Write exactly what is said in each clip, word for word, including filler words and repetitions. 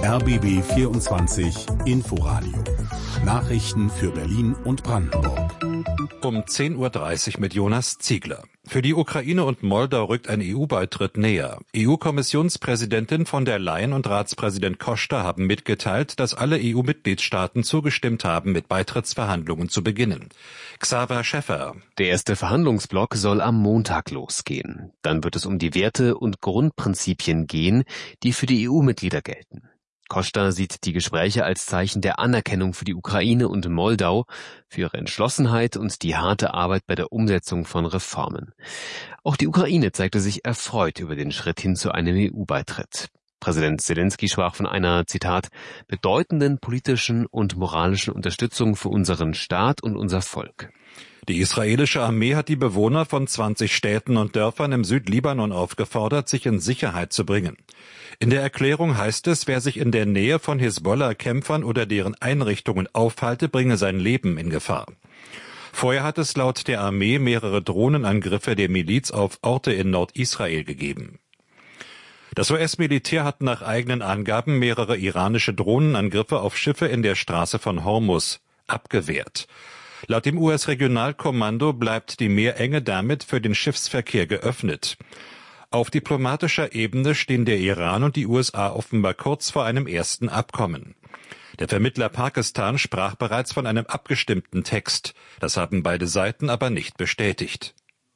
R B B vierundzwanzig Inforadio. Nachrichten für Berlin und Brandenburg. Um zehn Uhr dreißig mit Jonas Ziegler. Für die Ukraine und Moldau rückt ein E U-Beitritt näher. E U-Kommissionspräsidentin von der Leyen und Ratspräsident Costa haben mitgeteilt, dass alle E U-Mitgliedstaaten zugestimmt haben, mit Beitrittsverhandlungen zu beginnen. Xaver Schäffer. Der erste Verhandlungsblock soll am Montag losgehen. Dann wird es um die Werte und Grundprinzipien gehen, die für die E U-Mitglieder gelten. Costa sieht die Gespräche als Zeichen der Anerkennung für die Ukraine und Moldau, für ihre Entschlossenheit und die harte Arbeit bei der Umsetzung von Reformen. Auch die Ukraine zeigte sich erfreut über den Schritt hin zu einem E U-Beitritt. Präsident Selenskyj sprach von einer, Zitat, bedeutenden politischen und moralischen Unterstützung für unseren Staat und unser Volk. Die israelische Armee hat die Bewohner von zwanzig Städten und Dörfern im Südlibanon aufgefordert, sich in Sicherheit zu bringen. In der Erklärung heißt es, wer sich in der Nähe von Hisbollah-Kämpfern oder deren Einrichtungen aufhalte, bringe sein Leben in Gefahr. Vorher hat es laut der Armee mehrere Drohnenangriffe der Miliz auf Orte in Nordisrael gegeben. Das U S-Militär hat nach eigenen Angaben mehrere iranische Drohnenangriffe auf Schiffe in der Straße von Hormuz abgewehrt. Laut dem U S-Regionalkommando bleibt die Meerenge damit für den Schiffsverkehr geöffnet. Auf diplomatischer Ebene stehen der Iran und die U S A offenbar kurz vor einem ersten Abkommen. Der Vermittler Pakistan sprach bereits von einem abgestimmten Text. Das haben beide Seiten aber nicht bestätigt.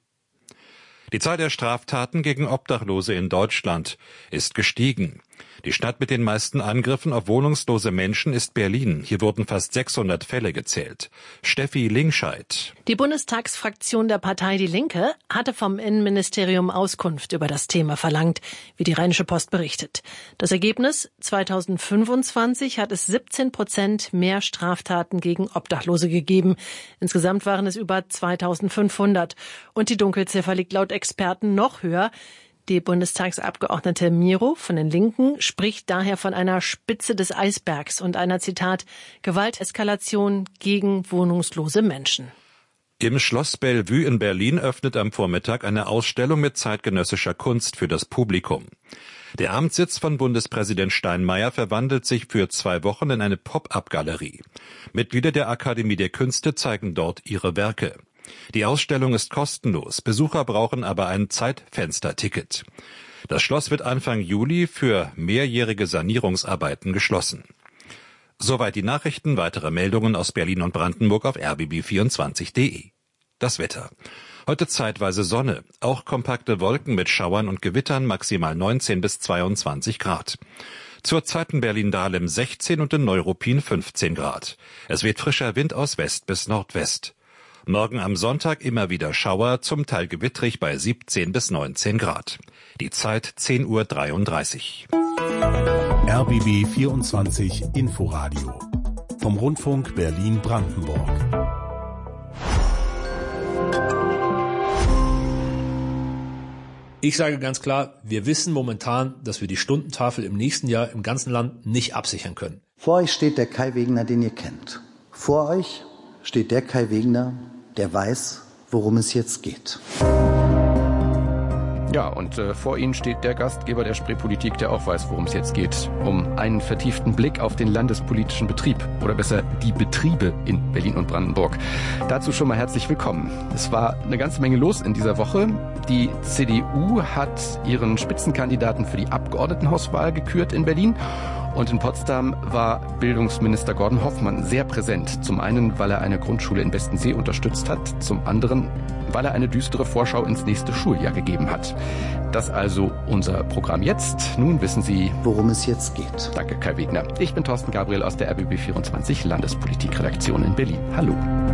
Die Zahl der Straftaten gegen Obdachlose in Deutschland ist gestiegen. Die Stadt mit den meisten Angriffen auf wohnungslose Menschen ist Berlin. Hier wurden fast sechshundert Fälle gezählt. Steffi Lingscheid. Die Bundestagsfraktion der Partei Die Linke hatte vom Innenministerium Auskunft über das Thema verlangt, wie die Rheinische Post berichtet. Das Ergebnis? zweitausendfünfundzwanzig hat es siebzehn Prozent mehr Straftaten gegen Obdachlose gegeben. Insgesamt waren es über zweitausendfünfhundert. Und die Dunkelziffer liegt laut Experten noch höher. Die Bundestagsabgeordnete Miro von den Linken spricht daher von einer Spitze des Eisbergs und einer, Zitat, Gewalteskalation gegen wohnungslose Menschen. Im Schloss Bellevue in Berlin öffnet am Vormittag eine Ausstellung mit zeitgenössischer Kunst für das Publikum. Der Amtssitz von Bundespräsident Steinmeier verwandelt sich für zwei Wochen in eine Pop-up-Galerie. Mitglieder der Akademie der Künste zeigen dort ihre Werke. Die Ausstellung ist kostenlos, Besucher brauchen aber ein Zeitfensterticket. Das Schloss wird Anfang Juli für mehrjährige Sanierungsarbeiten geschlossen. Soweit die Nachrichten, weitere Meldungen aus Berlin und Brandenburg auf r b b vierundzwanzig punkt d e. Das Wetter. Heute zeitweise Sonne, auch kompakte Wolken mit Schauern und Gewittern, maximal neunzehn bis zweiundzwanzig Grad. Zurzeit in Berlin-Dahlem sechzehn und in Neuruppin fünfzehn Grad. Es weht frischer Wind aus West bis Nordwest. Morgen am Sonntag immer wieder Schauer, zum Teil gewittrig bei siebzehn bis neunzehn Grad. Die Zeit zehn Uhr dreiunddreißig. R B B vierundzwanzig Inforadio vom Rundfunk Berlin-Brandenburg. Ich sage ganz klar, wir wissen momentan, dass wir die Stundentafel im nächsten Jahr im ganzen Land nicht absichern können. Vor euch steht der Kai Wegner, den ihr kennt. Vor euch steht der Kai Wegner, der weiß, worum es jetzt geht. Ja, und äh, vor Ihnen steht der Gastgeber der Spreepolitik, der auch weiß, worum es jetzt geht. Um einen vertieften Blick auf den landespolitischen Betrieb oder besser die Betriebe in Berlin und Brandenburg. Dazu schon mal herzlich willkommen. Es war eine ganze Menge los in dieser Woche. Die C D U hat ihren Spitzenkandidaten für die Abgeordnetenhauswahl gekürt in Berlin. Und in Potsdam war Bildungsminister Gordon Hoffmann sehr präsent. Zum einen, weil er eine Grundschule in Westensee unterstützt hat. Zum anderen, weil er eine düstere Vorschau ins nächste Schuljahr gegeben hat. Das also unser Programm jetzt. Nun wissen Sie, worum es jetzt geht. Danke, Kai Wegner. Ich bin Thorsten Gabriel aus der R B B vierundzwanzig Landespolitikredaktion in Berlin. Hallo.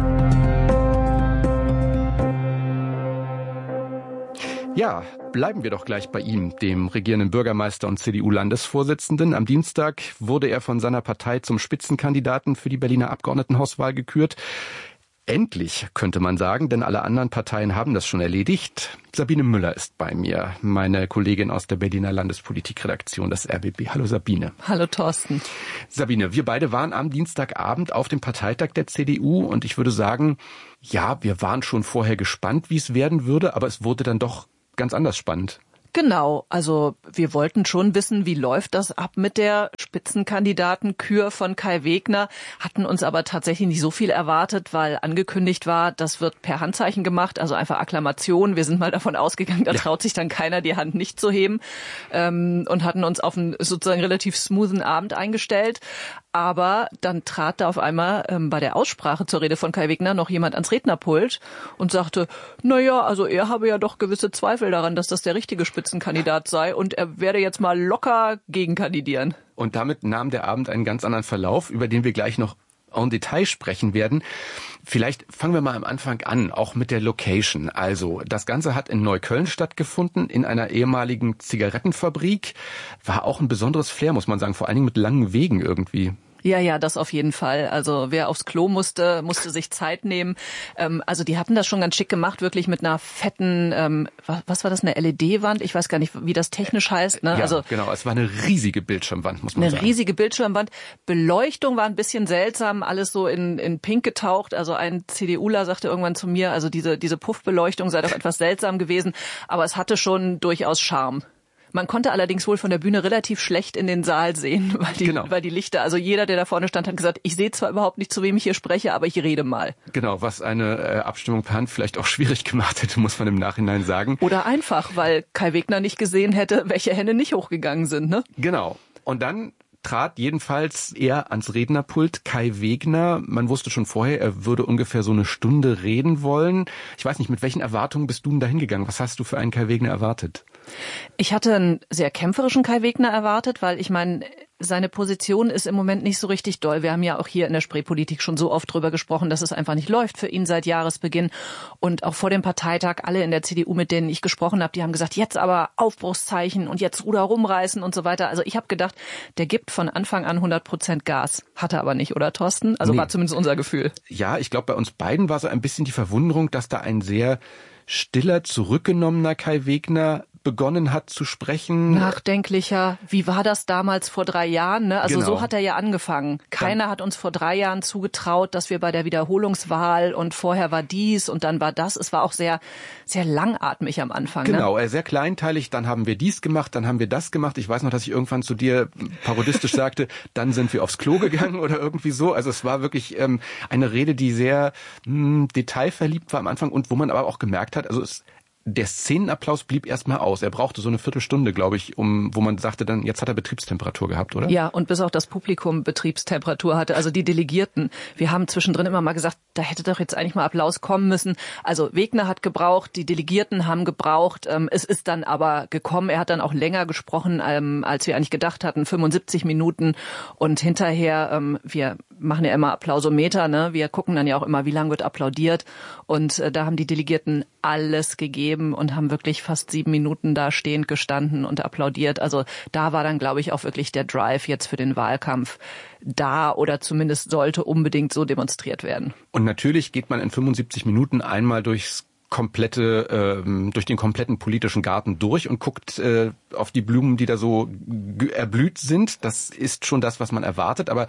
Ja, bleiben wir doch gleich bei ihm, dem regierenden Bürgermeister und C D U-Landesvorsitzenden. Am Dienstag wurde er von seiner Partei zum Spitzenkandidaten für die Berliner Abgeordnetenhauswahl gekürt. Endlich, könnte man sagen, denn alle anderen Parteien haben das schon erledigt. Sabine Müller ist bei mir, meine Kollegin aus der Berliner Landespolitikredaktion des R B B. Hallo Sabine. Hallo Thorsten. Sabine, wir beide waren am Dienstagabend auf dem Parteitag der C D U und ich würde sagen, ja, wir waren schon vorher gespannt, wie es werden würde, aber es wurde dann doch ganz anders spannend. Genau, also wir wollten schon wissen, wie läuft das ab mit der Spitzenkandidatenkür von Kai Wegner, hatten uns aber tatsächlich nicht so viel erwartet, weil angekündigt war, das wird per Handzeichen gemacht, also einfach Akklamation. Wir sind mal davon ausgegangen, da ja. traut sich dann keiner, die Hand nicht zu heben, ähm, und hatten uns auf einen sozusagen relativ smoothen Abend eingestellt. Aber dann trat da auf einmal ähm, bei der Aussprache zur Rede von Kai Wegner noch jemand ans Rednerpult und sagte, naja, also er habe ja doch gewisse Zweifel daran, dass das der richtige Spitzenkandidat sei und er werde jetzt mal locker gegenkandidieren. Und damit nahm der Abend einen ganz anderen Verlauf, über den wir gleich noch en Detail sprechen werden. Vielleicht fangen wir mal am Anfang an, auch mit der Location. Also das Ganze hat in Neukölln stattgefunden, in einer ehemaligen Zigarettenfabrik. War auch ein besonderes Flair, muss man sagen, vor allen Dingen mit langen Wegen irgendwie. Ja, ja, das auf jeden Fall. Also wer aufs Klo musste, musste sich Zeit nehmen. Ähm, also die hatten das schon ganz schick gemacht, wirklich mit einer fetten, ähm, was, was war das, eine L E D-Wand? Ich weiß gar nicht, wie das technisch heißt. Ne? Ja, also genau, es war eine riesige Bildschirmwand, muss man eine sagen. Eine riesige Bildschirmwand. Beleuchtung war ein bisschen seltsam, alles so in, in Pink getaucht. Also ein CDUler sagte irgendwann zu mir, also diese, diese Puffbeleuchtung sei doch etwas seltsam gewesen, aber es hatte schon durchaus Charme. Man konnte allerdings wohl von der Bühne relativ schlecht in den Saal sehen, weil die, genau. weil die Lichter, also jeder, der da vorne stand, hat gesagt, ich sehe zwar überhaupt nicht, zu wem ich hier spreche, aber ich rede mal. Genau, was eine äh, Abstimmung per Hand vielleicht auch schwierig gemacht hätte, muss man im Nachhinein sagen. Oder einfach, weil Kai Wegner nicht gesehen hätte, welche Hände nicht hochgegangen sind, ne? Genau. Und dann trat jedenfalls er ans Rednerpult, Kai Wegner. Man wusste schon vorher, er würde ungefähr so eine Stunde reden wollen. Ich weiß nicht, mit welchen Erwartungen bist du denn da hingegangen? Was hast du für einen Kai Wegner erwartet? Ich hatte einen sehr kämpferischen Kai Wegner erwartet, weil ich meine, seine Position ist im Moment nicht so richtig doll. Wir haben ja auch hier in der Spreepolitik schon so oft drüber gesprochen, dass es einfach nicht läuft für ihn seit Jahresbeginn. Und auch vor dem Parteitag, alle in der C D U, mit denen ich gesprochen habe, die haben gesagt, jetzt aber Aufbruchszeichen und jetzt Ruder rumreißen und so weiter. Also ich habe gedacht, der gibt von Anfang an hundert Prozent Gas. Hat er aber nicht, oder Thorsten? Also nee. War zumindest unser Gefühl. Ja, ich glaube, bei uns beiden war so ein bisschen die Verwunderung, dass da ein sehr stiller, zurückgenommener Kai Wegner begonnen hat zu sprechen. Nachdenklicher. Wie war das damals vor drei Jahren? Ne? Also genau. So hat er ja angefangen. Keiner dann hat uns vor drei Jahren zugetraut, dass wir bei der Wiederholungswahl und vorher war dies und dann war das. Es war auch sehr, sehr langatmig am Anfang. Genau, ne? Sehr kleinteilig. Dann haben wir dies gemacht, dann haben wir das gemacht. Ich weiß noch, dass ich irgendwann zu dir parodistisch sagte, dann sind wir aufs Klo gegangen oder irgendwie so. Also es war wirklich ähm, eine Rede, die sehr mh, detailverliebt war am Anfang und wo man aber auch gemerkt hat, also es der Szenenapplaus blieb erstmal aus. Er brauchte so eine Viertelstunde, glaube ich, um, wo man sagte dann, jetzt hat er Betriebstemperatur gehabt, oder? Ja, und bis auch das Publikum Betriebstemperatur hatte, also die Delegierten. Wir haben zwischendrin immer mal gesagt, da hätte doch jetzt eigentlich mal Applaus kommen müssen. Also Wegner hat gebraucht, die Delegierten haben gebraucht. Ähm, es ist dann aber gekommen. Er hat dann auch länger gesprochen, ähm, als wir eigentlich gedacht hatten, fünfundsiebzig Minuten. Und hinterher, ähm, wir machen ja immer Applausometer, ne? Wir gucken dann ja auch immer, wie lange wird applaudiert. Und äh, da haben die Delegierten alles gegeben und haben wirklich fast sieben Minuten da stehend gestanden und applaudiert. Also da war dann, glaube ich, auch wirklich der Drive jetzt für den Wahlkampf da oder zumindest sollte unbedingt so demonstriert werden. Und natürlich geht man in fünfundsiebzig Minuten einmal durchs komplette, ähm, durch den kompletten politischen Garten durch und guckt äh, auf die Blumen, die da so g- erblüht sind. Das ist schon das, was man erwartet, aber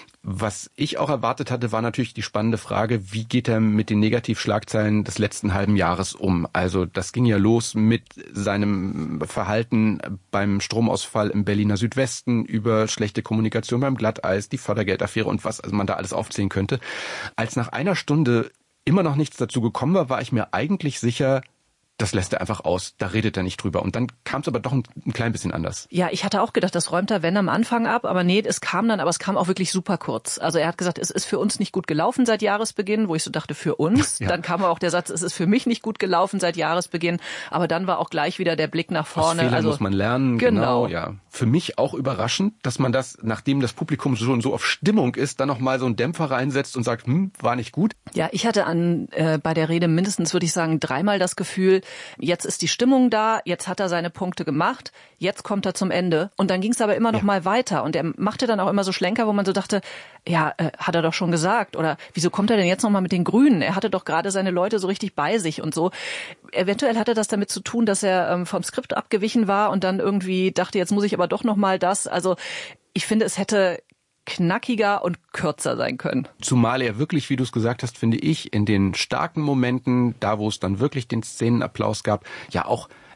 was ich auch erwartet hatte, war natürlich die spannende Frage, wie geht er mit den Negativschlagzeilen des letzten halben Jahres um? Also das ging ja los mit seinem Verhalten beim Stromausfall im Berliner Südwesten, über schlechte Kommunikation beim Glatteis, die Fördergeldaffäre und was also man da alles aufzählen könnte. Als nach einer Stunde immer noch nichts dazu gekommen war, war ich mir eigentlich sicher, das lässt er einfach aus, da redet er nicht drüber. Und dann kam es aber doch ein, ein klein bisschen anders. Ja, ich hatte auch gedacht, das räumt er, wenn, am Anfang ab. Aber nee, es kam dann, aber es kam auch wirklich super kurz. Also er hat gesagt, es ist für uns nicht gut gelaufen seit Jahresbeginn, wo ich so dachte, für uns. Ja. Dann kam auch der Satz, es ist für mich nicht gut gelaufen seit Jahresbeginn. Aber dann war auch gleich wieder der Blick nach vorne. Aus Fehlern also, muss man lernen. Genau. genau. Ja. Für mich auch überraschend, dass man das, nachdem das Publikum schon so auf Stimmung ist, dann noch mal so einen Dämpfer reinsetzt und sagt, hm, war nicht gut. Ja, ich hatte an äh, bei der Rede mindestens, würde ich sagen, dreimal das Gefühl, jetzt ist die Stimmung da, jetzt hat er seine Punkte gemacht, jetzt kommt er zum Ende. Und dann ging es aber immer noch ja. mal weiter. Und er machte dann auch immer so Schlenker, wo man so dachte, ja, äh, hat er doch schon gesagt. Oder wieso kommt er denn jetzt noch mal mit den Grünen? Er hatte doch gerade seine Leute so richtig bei sich und so. Eventuell hatte das damit zu tun, dass er ähm, vom Skript abgewichen war und dann irgendwie dachte, jetzt muss ich aber doch noch mal das. Also ich finde, es hätte knackiger und kürzer sein können. Zumal er wirklich, wie du es gesagt hast, finde ich, in den starken Momenten, da wo es dann wirklich den Szenenapplaus gab, ja auch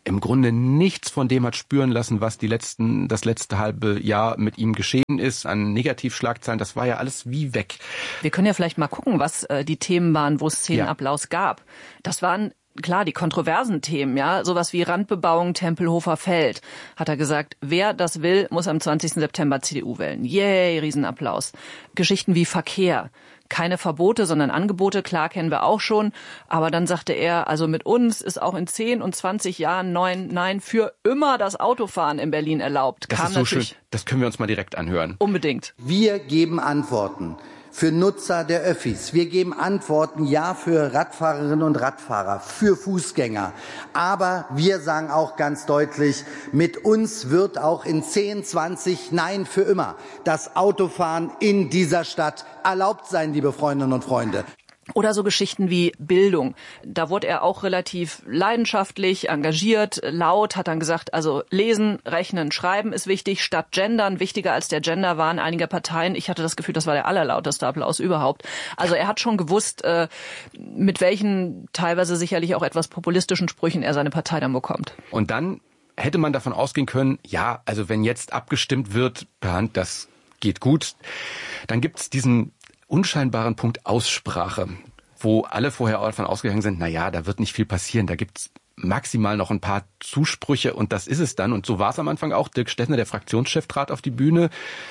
im Grunde nichts von dem hat spüren lassen, was die letzten, das letzte halbe Jahr mit ihm geschehen ist, an Negativschlagzeilen. Das war ja alles wie weg. Wir können ja vielleicht mal gucken, was äh, die Themen waren, wo es Szenenapplaus ja. gab. Das waren klar, die kontroversen Themen, ja, sowas wie Randbebauung Tempelhofer Feld, hat er gesagt, wer das will, muss am zwanzigsten September C D U wählen. Yay, Riesenapplaus. Geschichten wie Verkehr. Keine Verbote, sondern Angebote, klar kennen wir auch schon. Aber dann sagte er, also mit uns ist auch in zehn und zwanzig Jahren neun, nein, für immer das Autofahren in Berlin erlaubt. Das Kam ist so schön, das können wir uns mal direkt anhören. Unbedingt. Wir geben Antworten für Nutzer der Öffis. Wir geben Antworten, ja, für Radfahrerinnen und Radfahrer, für Fußgänger. Aber wir sagen auch ganz deutlich, mit uns wird auch in zehn, zwanzig, nein, für immer das Autofahren in dieser Stadt erlaubt sein, liebe Freundinnen und Freunde. Oder so Geschichten wie Bildung. Da wurde er auch relativ leidenschaftlich, engagiert, laut, hat dann gesagt, also lesen, rechnen, schreiben ist wichtig, statt gendern, wichtiger als der Genderwahn einiger Parteien. Ich hatte das Gefühl, das war der allerlauteste Applaus überhaupt. Also er hat schon gewusst, äh, mit welchen teilweise sicherlich auch etwas populistischen Sprüchen er seine Partei dann bekommt. Und dann hätte man davon ausgehen können, ja, also wenn jetzt abgestimmt wird per Hand, das geht gut, dann gibt's diesen unscheinbaren Punkt Aussprache, wo alle vorher davon ausgegangen sind, na ja, da wird nicht viel passieren, da gibt's maximal noch ein paar Zusprüche und das ist es dann. Und so war es am Anfang auch. Dirk Stettner, der Fraktionschef, trat auf die Bühne,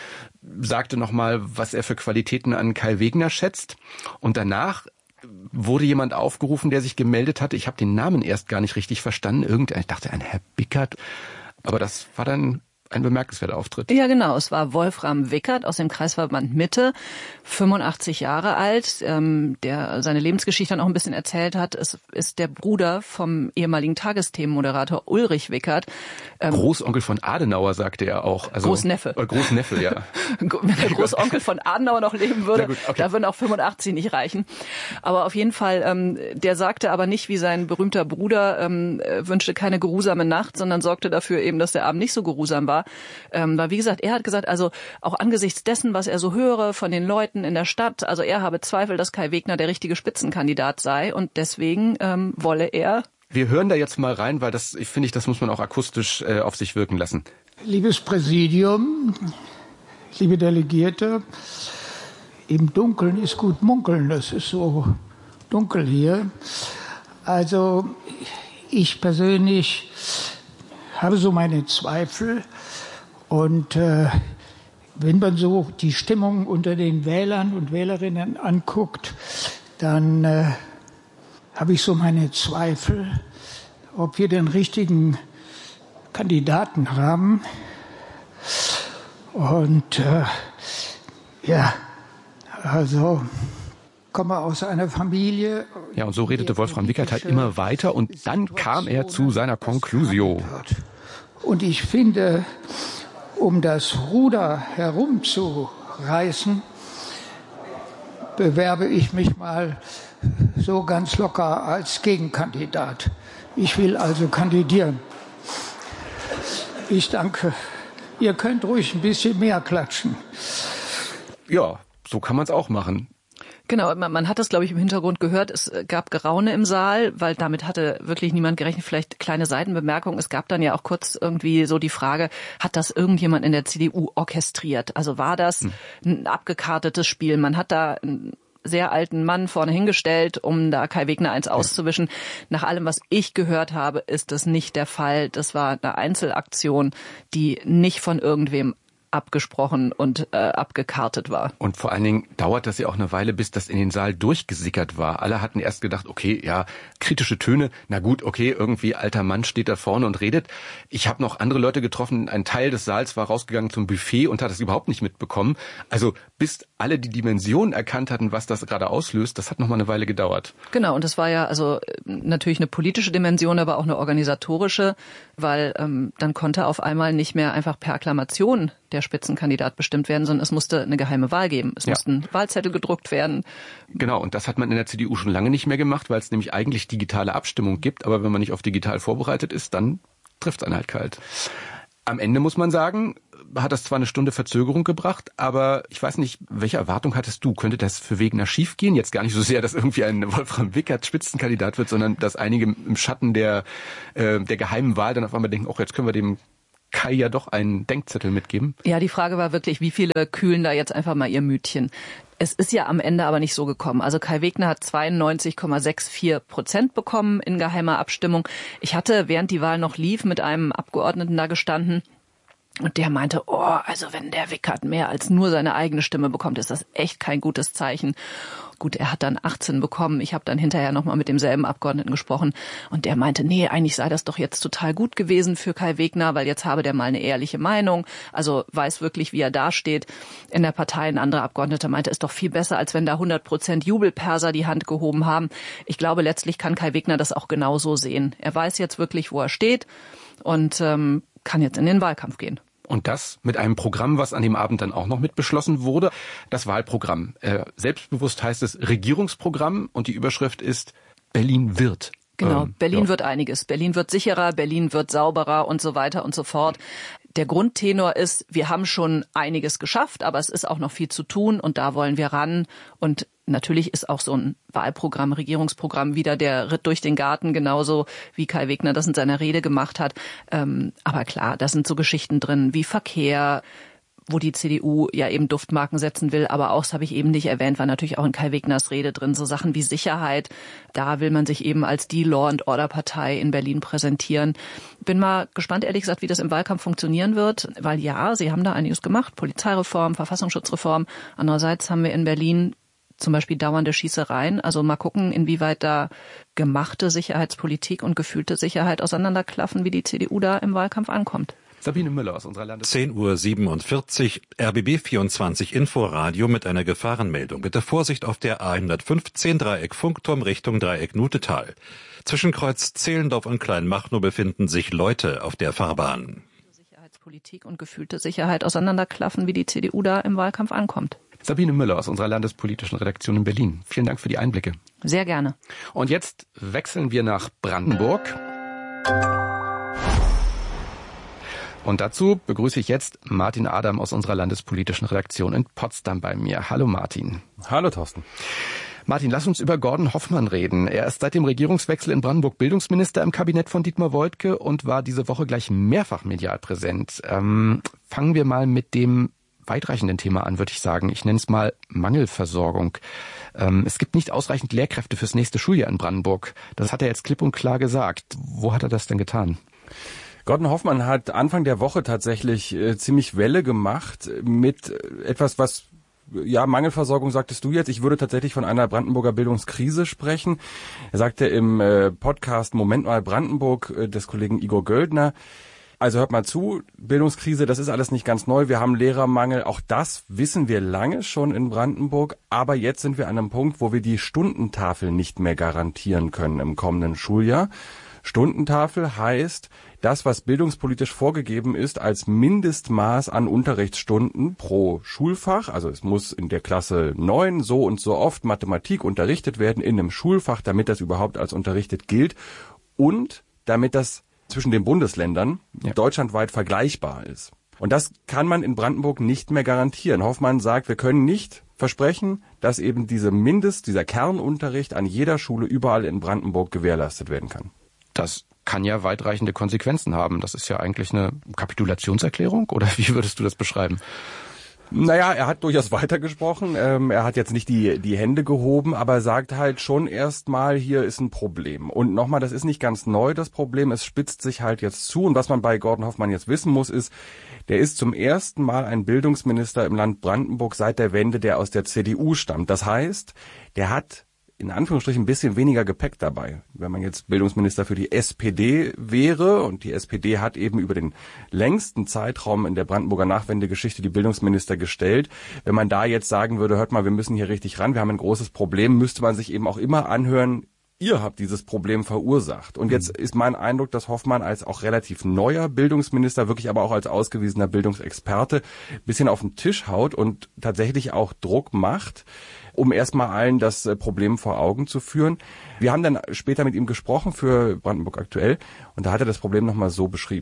sagte nochmal, was er für Qualitäten an Kai Wegner schätzt. Und danach wurde jemand aufgerufen, der sich gemeldet hatte. Ich habe den Namen erst gar nicht richtig verstanden. Irgendein, ich dachte, ein Herr Bickert. Aber das war dann ein bemerkenswerter Auftritt. Ja, genau. Es war Wolfram Wickert aus dem Kreisverband Mitte, fünfundachtzig Jahre alt, ähm, der seine Lebensgeschichte dann auch ein bisschen erzählt hat. Es ist der Bruder vom ehemaligen Tagesthemenmoderator Ulrich Wickert. Ähm, Großonkel von Adenauer, sagte er auch. Also, Großneffe. Äh, Großneffe, ja. Wenn der Großonkel von Adenauer noch leben würde, gut, okay. Da würden auch fünfundachtzig nicht reichen. Aber auf jeden Fall, ähm, der sagte aber nicht, wie sein berühmter Bruder, ähm, wünschte keine geruhsame Nacht, sondern sorgte dafür eben, dass der Abend nicht so geruhsam war. Ähm, weil, wie gesagt, er hat gesagt, also auch angesichts dessen, was er so höre von den Leuten in der Stadt, also er habe Zweifel, dass Kai Wegner der richtige Spitzenkandidat sei und deswegen ähm, wolle er. Wir hören da jetzt mal rein, weil das, ich finde, ich, das muss man auch akustisch äh, auf sich wirken lassen. Liebes Präsidium, liebe Delegierte, im Dunkeln ist gut munkeln, das ist so dunkel hier. Also ich persönlich habe so meine Zweifel und äh, wenn man so die Stimmung unter den Wählern und Wählerinnen anguckt, dann äh, habe ich so meine Zweifel, ob wir den richtigen Kandidaten haben. Und äh, ja, also komme aus einer Familie. Ja, und so redete Wolfram Wickert halt immer weiter und dann kam er zu seiner Conclusio. Und ich finde, um das Ruder herumzureißen, bewerbe ich mich mal so ganz locker als Gegenkandidat. Ich will also kandidieren. Ich danke. Ihr könnt ruhig ein bisschen mehr klatschen. Ja, so kann man es auch machen. Genau, man, man hat das, glaube ich, im Hintergrund gehört. Es gab Geraune im Saal, weil damit hatte wirklich niemand gerechnet. Vielleicht kleine Seitenbemerkung. Es gab dann ja auch kurz irgendwie so die Frage, hat das irgendjemand in der C D U orchestriert? Also war das hm. ein abgekartetes Spiel? Man hat da einen sehr alten Mann vorne hingestellt, um da Kai Wegner eins auszuwischen. Nach allem, was ich gehört habe, ist das nicht der Fall. Das war eine Einzelaktion, die nicht von irgendwem abgesprochen und äh, abgekartet war. Und vor allen Dingen dauert das ja auch eine Weile, bis das in den Saal durchgesickert war. Alle hatten erst gedacht, okay, ja, kritische Töne, na gut, okay, irgendwie alter Mann steht da vorne und redet. Ich habe noch andere Leute getroffen, ein Teil des Saals war rausgegangen zum Buffet und hat das überhaupt nicht mitbekommen. Also bis alle die Dimension erkannt hatten, was das gerade auslöst, das hat noch mal eine Weile gedauert. Genau, und das war ja also natürlich eine politische Dimension, aber auch eine organisatorische, weil ähm, dann konnte auf einmal nicht mehr einfach per Akklamation der Spitzenkandidat bestimmt werden, sondern es musste eine geheime Wahl geben. Es ja. mussten Wahlzettel gedruckt werden. Genau, und das hat man in der C D U schon lange nicht mehr gemacht, weil es nämlich eigentlich digitale Abstimmung gibt. Aber wenn man nicht auf digital vorbereitet ist, dann trifft es einen halt kalt. Am Ende muss man sagen, hat das zwar eine Stunde Verzögerung gebracht, aber ich weiß nicht, welche Erwartung hattest du? Könnte das für Wegener schiefgehen? Jetzt gar nicht so sehr, dass irgendwie ein Wolfram Wickert Spitzenkandidat wird, sondern dass einige im Schatten der, äh, der geheimen Wahl dann auf einmal denken, oh, jetzt können wir dem Kai ja doch einen Denkzettel mitgeben. Ja, die Frage war wirklich, wie viele kühlen da jetzt einfach mal ihr Mütchen? Es ist ja am Ende aber nicht so gekommen. Also Kai Wegner hat zweiundneunzig Komma vierundsechzig Prozent bekommen in geheimer Abstimmung. Ich hatte, während die Wahl noch lief, mit einem Abgeordneten da gestanden. Und der meinte, oh, also wenn der Wickert mehr als nur seine eigene Stimme bekommt, ist das echt kein gutes Zeichen. Gut, er hat dann achtzehn bekommen. Ich habe dann hinterher nochmal mit demselben Abgeordneten gesprochen. Und der meinte, nee, eigentlich sei das doch jetzt total gut gewesen für Kai Wegner, weil jetzt habe der mal eine ehrliche Meinung. Also weiß wirklich, wie er dasteht in der Partei. Ein anderer Abgeordneter meinte, ist doch viel besser, als wenn da hundert Prozent Jubelperser die Hand gehoben haben. Ich glaube, letztlich kann Kai Wegner das auch genauso sehen. Er weiß jetzt wirklich, wo er steht und ähm, kann jetzt in den Wahlkampf gehen. Und das mit einem Programm, was an dem Abend dann auch noch mit beschlossen wurde. Das Wahlprogramm. Äh, selbstbewusst heißt es Regierungsprogramm und die Überschrift ist Berlin wird. Genau, ähm, Berlin ja. wird einiges. Berlin wird sicherer, Berlin wird sauberer und so weiter und so fort. Der Grundtenor ist, wir haben schon einiges geschafft, aber es ist auch noch viel zu tun und da wollen wir ran. Und natürlich ist auch so ein Wahlprogramm, Regierungsprogramm wieder der Ritt durch den Garten, genauso wie Kai Wegner das in seiner Rede gemacht hat. Ähm, aber klar, da sind so Geschichten drin wie Verkehr, wo die C D U ja eben Duftmarken setzen will, aber auch, das habe ich eben nicht erwähnt, war natürlich auch in Kai Wegners Rede drin, so Sachen wie Sicherheit. Da will man sich eben als die Law-and-Order-Partei in Berlin präsentieren. Bin mal gespannt, ehrlich gesagt, wie das im Wahlkampf funktionieren wird, weil ja, sie haben da einiges gemacht, Polizeireform, Verfassungsschutzreform. Andererseits haben wir in Berlin zum Beispiel dauernde Schießereien. Also mal gucken, inwieweit da gemachte Sicherheitspolitik und gefühlte Sicherheit auseinanderklaffen, wie die C D U da im Wahlkampf ankommt. Sabine Müller aus unserer Landes... zehn Uhr siebenundvierzig, R B B vierundzwanzig Inforadio mit einer Gefahrenmeldung. Bitte Vorsicht auf der A hundertfünfzehn Dreieck Funkturm Richtung Dreieck Nutetal. Zwischen Kreuz Zehlendorf und Kleinmachnow befinden sich Leute auf der Fahrbahn. Sicherheitspolitik und gefühlte Sicherheit auseinanderklaffen, wie die C D U da im Wahlkampf ankommt. Sabine Müller aus unserer landespolitischen Redaktion in Berlin. Vielen Dank für die Einblicke. Sehr gerne. Und jetzt wechseln wir nach Brandenburg. Und dazu begrüße ich jetzt Martin Adam aus unserer landespolitischen Redaktion in Potsdam bei mir. Hallo Martin. Hallo Thorsten. Martin, lass uns über Gordon Hoffmann reden. Er ist seit dem Regierungswechsel in Brandenburg Bildungsminister im Kabinett von Dietmar Woidke und war diese Woche gleich mehrfach medial präsent. Ähm, fangen wir mal mit dem weitreichenden Thema an, würde ich sagen. Ich nenne es mal Mangelversorgung. Ähm, es gibt nicht ausreichend Lehrkräfte fürs nächste Schuljahr in Brandenburg. Das hat er jetzt klipp und klar gesagt. Wo hat er das denn getan? Gordon Hoffmann hat Anfang der Woche tatsächlich äh, ziemlich Welle gemacht mit etwas, was, ja, Mangelversorgung sagtest du jetzt. Ich würde tatsächlich von einer Brandenburger Bildungskrise sprechen. Er sagte im äh, Podcast Moment mal Brandenburg äh, des Kollegen Igor Göldner, also hört mal zu, Bildungskrise, das ist alles nicht ganz neu. Wir haben Lehrermangel, auch das wissen wir lange schon in Brandenburg. Aber jetzt sind wir an einem Punkt, wo wir die Stundentafel nicht mehr garantieren können im kommenden Schuljahr. Stundentafel heißt, das, was bildungspolitisch vorgegeben ist als Mindestmaß an Unterrichtsstunden pro Schulfach, also es muss in der Klasse neun so und so oft Mathematik unterrichtet werden in einem Schulfach, damit das überhaupt als unterrichtet gilt und damit das zwischen den Bundesländern ja. deutschlandweit vergleichbar ist. Und das kann man in Brandenburg nicht mehr garantieren. Hoffmann sagt, wir können nicht versprechen, dass eben diese Mindest, dieser Kernunterricht an jeder Schule überall in Brandenburg gewährleistet werden kann. Das kann ja weitreichende Konsequenzen haben. Das ist ja eigentlich eine Kapitulationserklärung, oder wie würdest du das beschreiben? Naja, er hat durchaus weitergesprochen. Ähm, er hat jetzt nicht die die Hände gehoben, aber sagt halt schon erstmal, hier ist ein Problem. Und nochmal, das ist nicht ganz neu, das Problem. Es spitzt sich halt jetzt zu. Und was man bei Gordon Hoffmann jetzt wissen muss, ist, der ist zum ersten Mal ein Bildungsminister im Land Brandenburg seit der Wende, der aus der C D U stammt. Das heißt, der hat in Anführungsstrichen ein bisschen weniger Gepäck dabei. Wenn man jetzt Bildungsminister für die S P D wäre, und die S P D hat eben über den längsten Zeitraum in der Brandenburger Nachwendegeschichte die Bildungsminister gestellt, wenn man da jetzt sagen würde, hört mal, wir müssen hier richtig ran, wir haben ein großes Problem, müsste man sich eben auch immer anhören, ihr habt dieses Problem verursacht. Und jetzt ist mein Eindruck, dass Hoffmann als auch relativ neuer Bildungsminister, wirklich aber auch als ausgewiesener Bildungsexperte, ein bisschen auf den Tisch haut und tatsächlich auch Druck macht, um erstmal allen das Problem vor Augen zu führen. Wir haben dann später mit ihm gesprochen für Brandenburg aktuell und da hat er das Problem nochmal so beschrieben.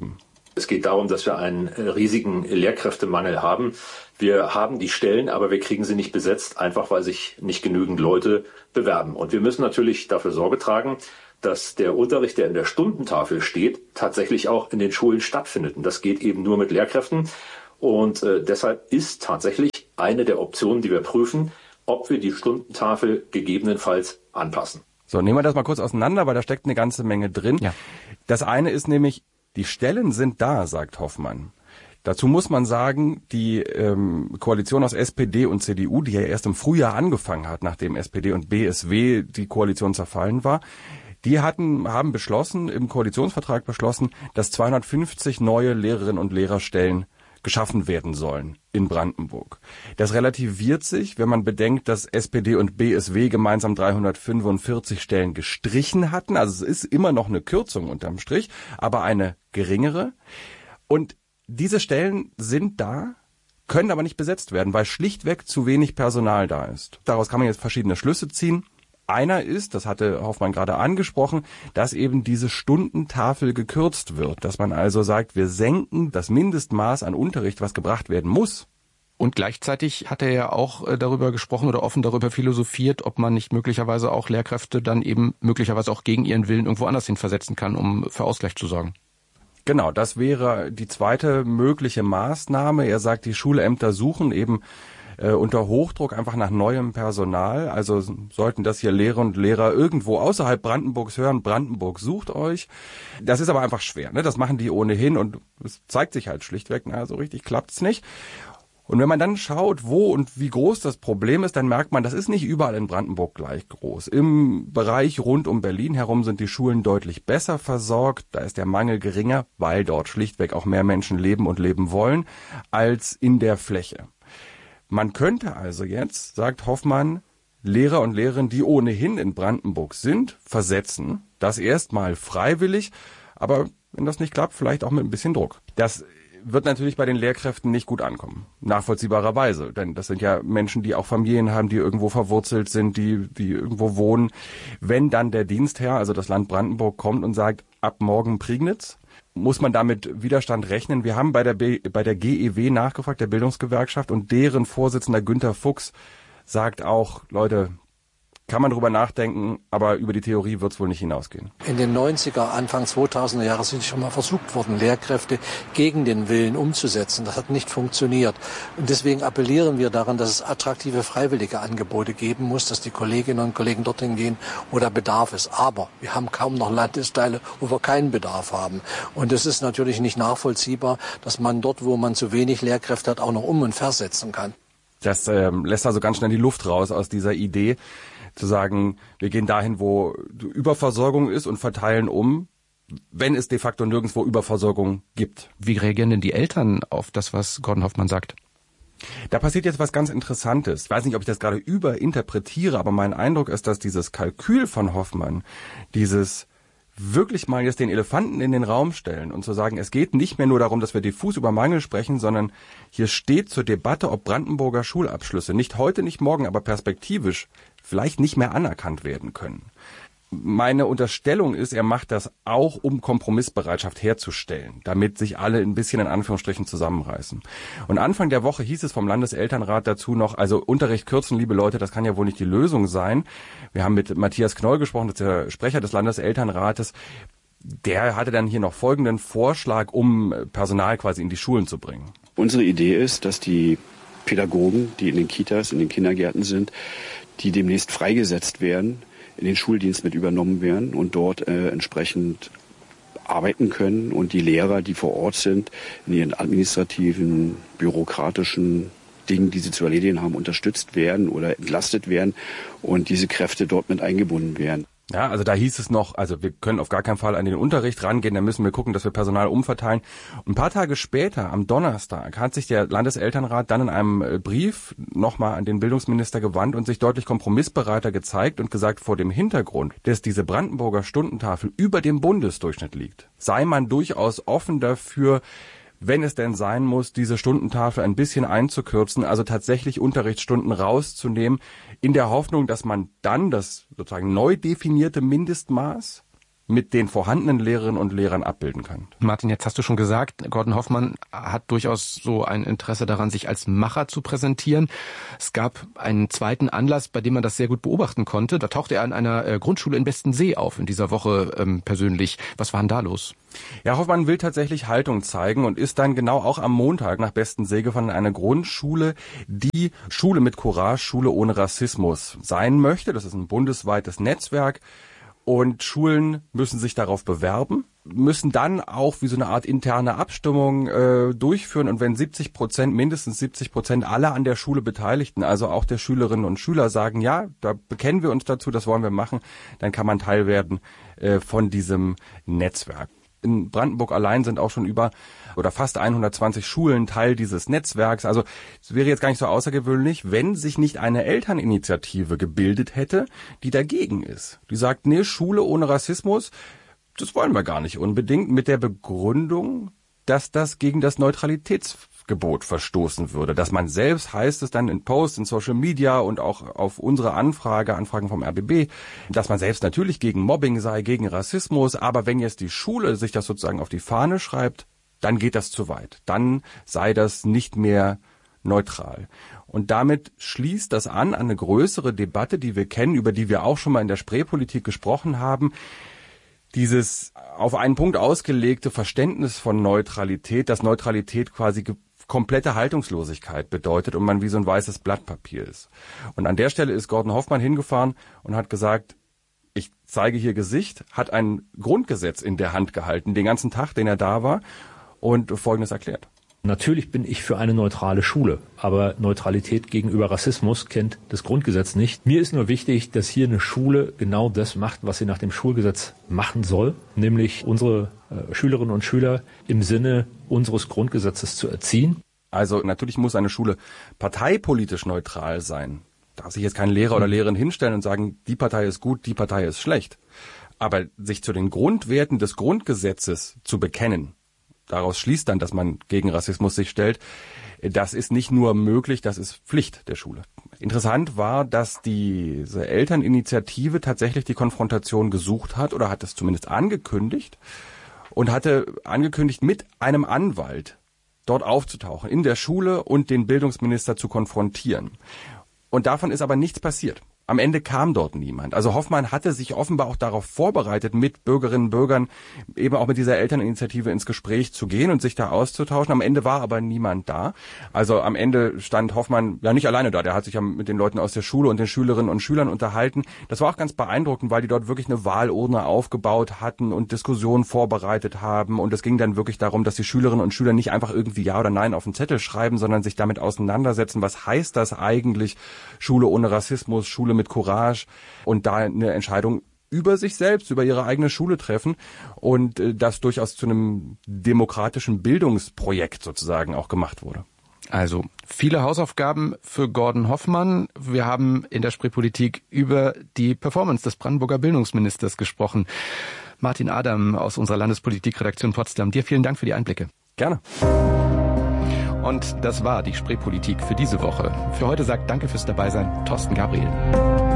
Es geht darum, dass wir einen riesigen Lehrkräftemangel haben. Wir haben die Stellen, aber wir kriegen sie nicht besetzt, einfach weil sich nicht genügend Leute bewerben. Und wir müssen natürlich dafür Sorge tragen, dass der Unterricht, der in der Stundentafel steht, tatsächlich auch in den Schulen stattfindet. Und das geht eben nur mit Lehrkräften. Und äh, deshalb ist tatsächlich eine der Optionen, die wir prüfen, ob wir die Stundentafel gegebenenfalls anpassen. So, nehmen wir das mal kurz auseinander, weil da steckt eine ganze Menge drin. Ja. Das eine ist nämlich, die Stellen sind da, sagt Hoffmann. Dazu muss man sagen, die ähm, Koalition aus S P D und C D U, die ja erst im Frühjahr angefangen hat, nachdem S P D und B S W die Koalition zerfallen war, die hatten, haben beschlossen, im Koalitionsvertrag beschlossen, dass zweihundertfünfzig neue Lehrerinnen und Lehrerstellen geschaffen werden sollen in Brandenburg. Das relativiert sich, wenn man bedenkt, dass S P D und B S W gemeinsam dreihundertfünfundvierzig Stellen gestrichen hatten. Also es ist immer noch eine Kürzung unterm Strich, aber eine geringere. Und diese Stellen sind da, können aber nicht besetzt werden, weil schlichtweg zu wenig Personal da ist. Daraus kann man jetzt verschiedene Schlüsse ziehen. Einer ist, das hatte Hoffmann gerade angesprochen, dass eben diese Stundentafel gekürzt wird. Dass man also sagt, wir senken das Mindestmaß an Unterricht, was gebracht werden muss. Und gleichzeitig hat er ja auch darüber gesprochen oder offen darüber philosophiert, ob man nicht möglicherweise auch Lehrkräfte dann eben möglicherweise auch gegen ihren Willen irgendwo anders hin versetzen kann, um für Ausgleich zu sorgen. Genau, das wäre die zweite mögliche Maßnahme. Er sagt, die Schulämter suchen eben äh, unter Hochdruck einfach nach neuem Personal. Also sollten das hier Lehrer und Lehrer irgendwo außerhalb Brandenburgs hören, Brandenburg sucht euch. Das ist aber einfach schwer, ne? Das machen die ohnehin und es zeigt sich halt schlichtweg, na, so richtig klappt's nicht. Und wenn man dann schaut, wo und wie groß das Problem ist, dann merkt man, das ist nicht überall in Brandenburg gleich groß. Im Bereich rund um Berlin herum sind die Schulen deutlich besser versorgt. Da ist der Mangel geringer, weil dort schlichtweg auch mehr Menschen leben und leben wollen, als in der Fläche. Man könnte also jetzt, sagt Hoffmann, Lehrer und Lehrerinnen, die ohnehin in Brandenburg sind, versetzen. Das erstmal freiwillig, aber wenn das nicht klappt, vielleicht auch mit ein bisschen Druck. Das wird natürlich bei den Lehrkräften nicht gut ankommen. Nachvollziehbarerweise. Denn das sind ja Menschen, die auch Familien haben, die irgendwo verwurzelt sind, die, die irgendwo wohnen. Wenn dann der Dienstherr, also das Land Brandenburg, kommt und sagt, ab morgen Prignitz, muss man damit Widerstand rechnen. Wir haben bei der, B, bei der G E W nachgefragt, der Bildungsgewerkschaft, und deren Vorsitzender Günther Fuchs sagt auch, Leute, kann man drüber nachdenken, aber über die Theorie wird es wohl nicht hinausgehen. In den neunziger, Anfang zweitausender Jahre sind schon mal versucht worden, Lehrkräfte gegen den Willen umzusetzen. Das hat nicht funktioniert. Und deswegen appellieren wir daran, dass es attraktive freiwillige Angebote geben muss, dass die Kolleginnen und Kollegen dorthin gehen, wo der Bedarf ist. Aber wir haben kaum noch Landesteile, wo wir keinen Bedarf haben. Und es ist natürlich nicht nachvollziehbar, dass man dort, wo man zu wenig Lehrkräfte hat, auch noch um- und versetzen kann. Das äh, lässt also ganz schnell die Luft raus aus dieser Idee, zu sagen, wir gehen dahin, wo Überversorgung ist und verteilen um, wenn es de facto nirgendwo Überversorgung gibt. Wie reagieren denn die Eltern auf das, was Gordon Hoffmann sagt? Da passiert jetzt was ganz Interessantes. Ich weiß nicht, ob ich das gerade überinterpretiere, aber mein Eindruck ist, dass dieses Kalkül von Hoffmann, dieses wirklich mal jetzt den Elefanten in den Raum stellen und zu sagen, es geht nicht mehr nur darum, dass wir diffus über Mangel sprechen, sondern hier steht zur Debatte, ob Brandenburger Schulabschlüsse nicht heute, nicht morgen, aber perspektivisch vielleicht nicht mehr anerkannt werden können. Meine Unterstellung ist, er macht das auch, um Kompromissbereitschaft herzustellen, damit sich alle ein bisschen in Anführungsstrichen zusammenreißen. Und Anfang der Woche hieß es vom Landeselternrat dazu noch, also Unterricht kürzen, liebe Leute, das kann ja wohl nicht die Lösung sein. Wir haben mit Matthias Knoll gesprochen, das ist der Sprecher des Landeselternrates. Der hatte dann hier noch folgenden Vorschlag, um Personal quasi in die Schulen zu bringen. Unsere Idee ist, dass die Pädagogen, die in den Kitas, in den Kindergärten sind, die demnächst freigesetzt werden, in den Schuldienst mit übernommen werden und dort äh, entsprechend arbeiten können und die Lehrer, die vor Ort sind, in ihren administrativen, bürokratischen Dingen, die sie zu erledigen haben, unterstützt werden oder entlastet werden und diese Kräfte dort mit eingebunden werden. Ja, also da hieß es noch, also wir können auf gar keinen Fall an den Unterricht rangehen, da müssen wir gucken, dass wir Personal umverteilen. Und ein paar Tage später, am Donnerstag, hat sich der Landeselternrat dann in einem Brief nochmal an den Bildungsminister gewandt und sich deutlich kompromissbereiter gezeigt und gesagt, vor dem Hintergrund, dass diese Brandenburger Stundentafel über dem Bundesdurchschnitt liegt, sei man durchaus offen dafür, wenn es denn sein muss, diese Stundentafel ein bisschen einzukürzen, also tatsächlich Unterrichtsstunden rauszunehmen, in der Hoffnung, dass man dann das sozusagen neu definierte Mindestmaß mit den vorhandenen Lehrerinnen und Lehrern abbilden kann. Martin, jetzt hast du schon gesagt, Gordon Hoffmann hat durchaus so ein Interesse daran, sich als Macher zu präsentieren. Es gab einen zweiten Anlass, bei dem man das sehr gut beobachten konnte. Da tauchte er an einer Grundschule in Bestensee auf in dieser Woche ähm, persönlich. Was war denn da los? Ja, Hoffmann will tatsächlich Haltung zeigen und ist dann genau auch am Montag nach Bestensee gefahren in eine Grundschule, die Schule mit Courage, Schule ohne Rassismus sein möchte. Das ist ein bundesweites Netzwerk. Und Schulen müssen sich darauf bewerben, müssen dann auch wie so eine Art interne Abstimmung äh, durchführen. Und wenn siebzig Prozent, mindestens siebzig Prozent aller an der Schule Beteiligten, also auch der Schülerinnen und Schüler, sagen, ja, da bekennen wir uns dazu, das wollen wir machen, dann kann man Teil werden äh, von diesem Netzwerk. In Brandenburg allein sind auch schon über oder fast hundertzwanzig Schulen Teil dieses Netzwerks. Also es wäre jetzt gar nicht so außergewöhnlich, wenn sich nicht eine Elterninitiative gebildet hätte, die dagegen ist. Die sagt, nee, Schule ohne Rassismus, das wollen wir gar nicht unbedingt, mit der Begründung, dass das gegen das Neutralitätsgebot verstoßen würde. Dass man selbst, heißt es dann in Posts, in Social Media und auch auf unsere Anfrage, Anfragen vom R B B, dass man selbst natürlich gegen Mobbing sei, gegen Rassismus, aber wenn jetzt die Schule sich das sozusagen auf die Fahne schreibt, dann geht das zu weit. Dann sei das nicht mehr neutral. Und damit schließt das an an eine größere Debatte, die wir kennen, über die wir auch schon mal in der Spreepolitik gesprochen haben. Dieses auf einen Punkt ausgelegte Verständnis von Neutralität, dass Neutralität quasi ge- komplette Haltungslosigkeit bedeutet und man wie so ein weißes Blatt Papier ist. Und an der Stelle ist Gordon Hoffmann hingefahren und hat gesagt, ich zeige hier Gesicht, hat ein Grundgesetz in der Hand gehalten, den ganzen Tag, den er da war, und Folgendes erklärt. Natürlich bin ich für eine neutrale Schule, aber Neutralität gegenüber Rassismus kennt das Grundgesetz nicht. Mir ist nur wichtig, dass hier eine Schule genau das macht, was sie nach dem Schulgesetz machen soll, nämlich unsere äh, Schülerinnen und Schüler im Sinne unseres Grundgesetzes zu erziehen. Also natürlich muss eine Schule parteipolitisch neutral sein. Da darf sich jetzt kein Lehrer oder Lehrerin hinstellen und sagen, die Partei ist gut, die Partei ist schlecht. Aber sich zu den Grundwerten des Grundgesetzes zu bekennen, daraus schließt dann, dass man gegen Rassismus sich stellt. Das ist nicht nur möglich, das ist Pflicht der Schule. Interessant war, dass diese Elterninitiative tatsächlich die Konfrontation gesucht hat oder hat es zumindest angekündigt und hatte angekündigt, mit einem Anwalt dort aufzutauchen, in der Schule und den Bildungsminister zu konfrontieren. Und davon ist aber nichts passiert. Am Ende kam dort niemand. Also Hoffmann hatte sich offenbar auch darauf vorbereitet, mit Bürgerinnen und Bürgern eben auch mit dieser Elterninitiative ins Gespräch zu gehen und sich da auszutauschen. Am Ende war aber niemand da. Also am Ende stand Hoffmann ja nicht alleine da. Der hat sich ja mit den Leuten aus der Schule und den Schülerinnen und Schülern unterhalten. Das war auch ganz beeindruckend, weil die dort wirklich eine Wahlurne aufgebaut hatten und Diskussionen vorbereitet haben. Und es ging dann wirklich darum, dass die Schülerinnen und Schüler nicht einfach irgendwie Ja oder Nein auf den Zettel schreiben, sondern sich damit auseinandersetzen. Was heißt das eigentlich? Schule ohne Rassismus, Schule mit Courage, und da eine Entscheidung über sich selbst, über ihre eigene Schule treffen und äh, das durchaus zu einem demokratischen Bildungsprojekt sozusagen auch gemacht wurde. Also viele Hausaufgaben für Gordon Hoffmann. Wir haben in der Spreepolitik über die Performance des Brandenburger Bildungsministers gesprochen. Martin Adam aus unserer Landespolitikredaktion Potsdam, dir vielen Dank für die Einblicke. Gerne. Und das war die Spreepolitik für diese Woche. Für heute sagt Danke fürs Dabeisein, Thorsten Gabriel.